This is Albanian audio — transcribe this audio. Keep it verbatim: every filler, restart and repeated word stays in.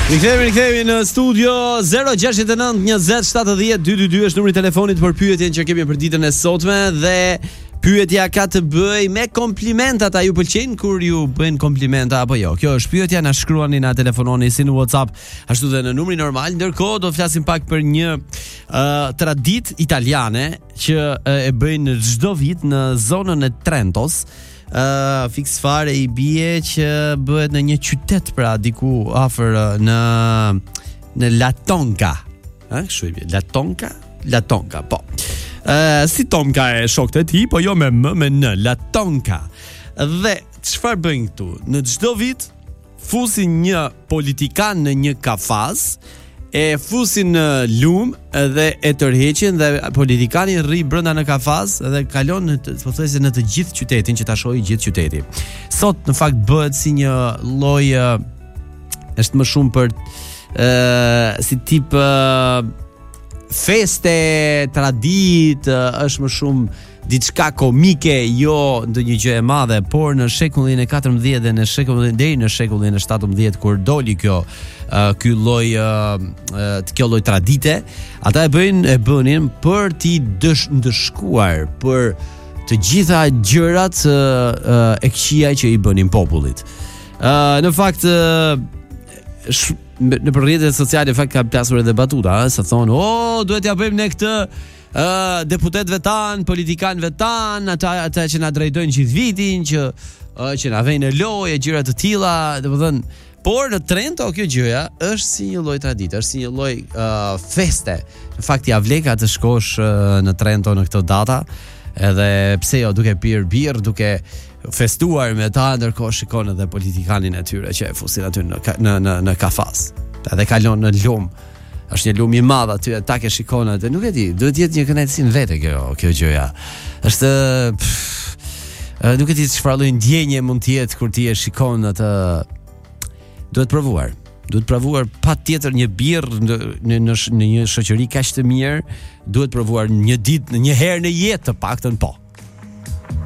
Rikthehemi, rikthehemi në studio. Zero gjasht e nëntë njëzet shtatëdhjetë dyqindëdhjetë është numri i telefonit për pyetjen që kemi për ditën e sotme dhe pyetja ka të bëj me komplimentat. A ju pëlqejnë kur ju bëjnë komplimenta apo jo? Kjo është pyetja, na shkruani, na telefononi si në WhatsApp, ashtu dhe në numrin normal. Ndërkohë do flasim pak për një uh, traditë italiane që uh, e bëjnë çdo vit në zonën e Trentos. Uh, fix fare i bie që bëhet në një qytet pra diku afër në në La Tonka. Ha, kështu i bie. La Tonka, La Tonka, po. Uh, si Tonka e shokët e tij, po jo me m, me n, La Tonka. Dhe çfarë bëjnë këtu? Në çdo vit fusin një politikan në një kafaz, e fusin në lum dhe e tërheqin dhe politikani rri brenda në kafaz dhe kalon në të, po thjesht në të gjithë qytetin që ta shohë gjithë qyteti. Sot në fakt bëhet si një lloj është më shumë për ë si tip ë feste, traditë, është më shumë diçka komike, jo ndonjë gjë e madhe, por në shekullin e katërmbëdhjetë dhe në shekullin deri në shekullin e shtatëmbëdhjetë kur doli kjo uh, ky lloj uh, uh, kjo lloj tradite, ata e bëjnë e bënin për t'i dësh, ndëshkuar për të gjitha gjërat uh, uh, e këqija që i bënin popullit. Uh, në fakt uh, sh- në rrjetet sociale fakt ka plasur edhe batuta, ëh, sa thonë, "Oh, duhet t'ja bëjmë ne këtë Uh, deputetëve tan, politikanëve tan, ata ata që na drejtojnë gjithë vitin, që uh, që na vënë në lojë gjëra të tilla, domethënë, por në Trento kjo gjëja është si një lloj tradite, është si një lloj uh, feste. Në fakt ja vleka të shkosh uh, në Trento në këtë data, edhe pse jo, duke pirë birr, duke festuar me ta, ndërkohë shikon edhe politikanin e tyre që e fusin aty në në në, në kafaz. Edhe kalon në lum. Është një lum i madh aty, ta ke shikon atë. Nuk e di, duhet të jetë një kënaqësi në vetë kjo, kjo gjëja. Është pff, nuk e di çfarë lloj ndjenje mund të jetë kur ti e shikon atë. Duhet provuar. Duhet provuar patjetër një birr në në në, në një shoqëri kaq të mirë, duhet provuar një ditë, një herë në jetë të paktën po.